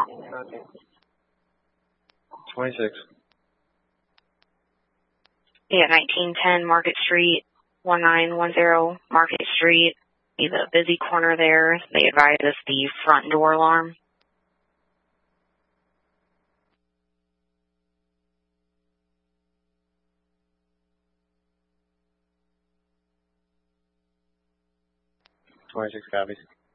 26. Yeah, 1910 Market Street, 1910 Market Street. See the busy corner there. They advise us the front door alarm. Copies.